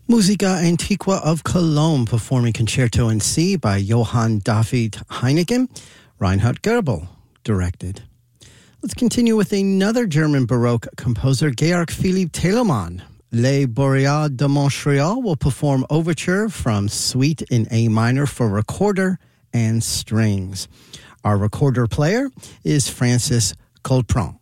Musica Antiqua of Cologne, performing Concerto in C by Johann David Heineken. Reinhard Goebel directed. Let's continue with another German Baroque composer, Georg Philipp Telemann. Les Boréas de Montréal will perform Overture from Suite in A minor for recorder and strings. Our recorder player is Francis Colpron.